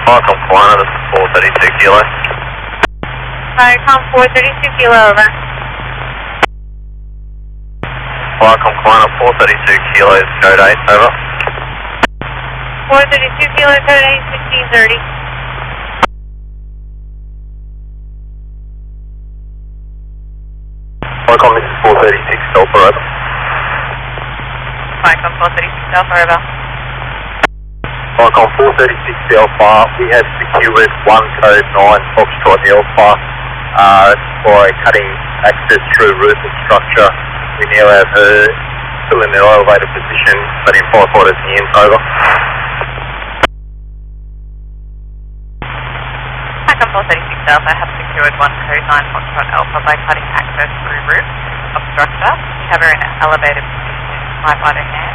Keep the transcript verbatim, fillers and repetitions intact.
Falcon Quanta, this is four thirty-two kilo. Falcon four thirty-two kilo, over. Falcon Quanta, four thirty-two kilos, code eight, over. four thirty-two kilo, code eight, sixteen thirty. Falcon, this is four thirty-six Alpha, over. Falcon four thirty-six Alpha, over. Falcon four thirty-six Alpha, we have secured one code nine Foxtrot Alpha uh, for a cutting access through roof and structure. We now have her still in the elevated position, but in five quarters in, over. Falcon four thirty-six Alpha have secured one code nine Foxtrot Alpha by cutting access through roof of structure. We have her in an elevated position, five right hand.